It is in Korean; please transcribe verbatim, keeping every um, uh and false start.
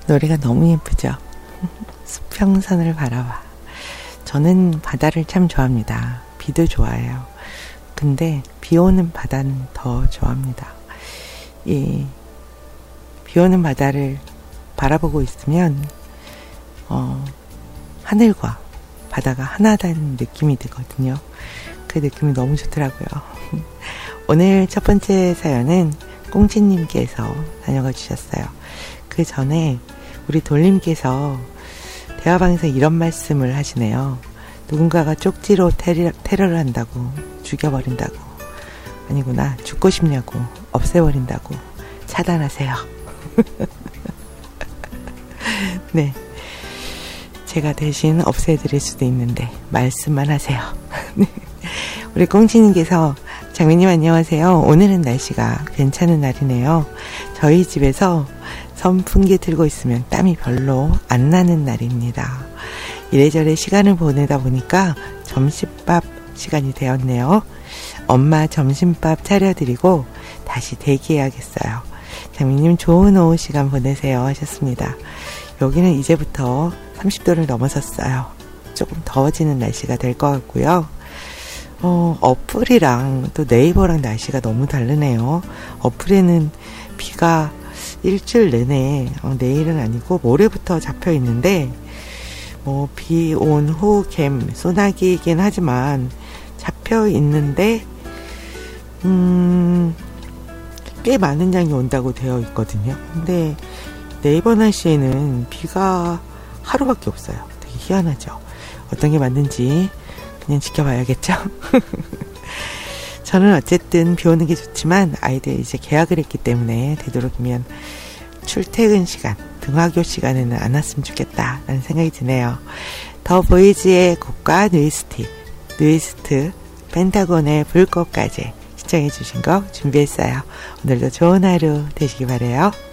노래가 너무 예쁘죠? 수평선을 바라봐. 저는 바다를 참 좋아합니다. 비도 좋아해요. 근데 비 오는 바다는 더 좋아합니다. 이 비 오는 바다를 바라보고 있으면 어, 하늘과 바다가 하나다는 느낌이 들거든요. 그 느낌이 너무 좋더라고요. 오늘 첫 번째 사연은 꽁치님께서 다녀가 주셨어요. 그 전에 우리 돌님께서 대화방에서 이런 말씀을 하시네요. 누군가가 쪽지로 테러, 테러를 한다고, 죽여버린다고, 아니구나, 죽고 싶냐고, 없애버린다고, 차단하세요. 네, 제가 대신 없애드릴 수도 있는데 말씀만 하세요. 우리 꽁치님께서 장미님 안녕하세요. 오늘은 날씨가 괜찮은 날이네요. 저희 집에서 선풍기 틀고 있으면 땀이 별로 안 나는 날입니다. 이래저래 시간을 보내다 보니까 점심밥 시간이 되었네요. 엄마 점심밥 차려드리고 다시 대기해야겠어요. 장미님 좋은 오후 시간 보내세요 하셨습니다. 여기는 이제부터 삼십 도를 넘어섰어요. 조금 더워지는 날씨가 될 것 같고요. 어, 어플이랑 또 네이버랑 날씨가 너무 다르네요. 어플에는 비가 일주일 내내, 어, 내일은 아니고 모레부터 잡혀 있는데, 뭐, 비 온 후 갬, 소나기이긴 하지만, 잡혀 있는데, 음, 꽤 많은 양이 온다고 되어 있거든요. 근데 네이버 날씨에는 비가 하루밖에 없어요. 되게 희한하죠. 어떤 게 맞는지 그냥 지켜봐야겠죠. 저는 어쨌든 비 오는 게 좋지만 아이들 이제 개학을 했기 때문에 되도록이면 출퇴근 시간, 등하교 시간에는 안 왔으면 좋겠다라는 생각이 드네요. 더 보이즈의 곡과 뉴이스트, 뉴이스트 펜타곤의 불꽃까지 시청해 주신 거 준비했어요. 오늘도 좋은 하루 되시기 바라요.